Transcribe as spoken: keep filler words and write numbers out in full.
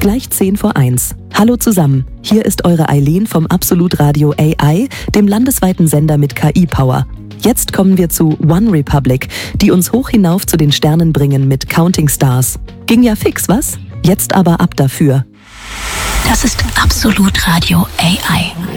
Gleich zehn vor eins. Hallo zusammen, hier ist eure Eileen vom Absolut Radio A I, dem landesweiten Sender mit K I-Power. Jetzt kommen wir zu One Republic, die uns hoch hinauf zu den Sternen bringen mit Counting Stars. Ging ja fix, was? Jetzt aber ab dafür. Das ist Absolut Radio A I.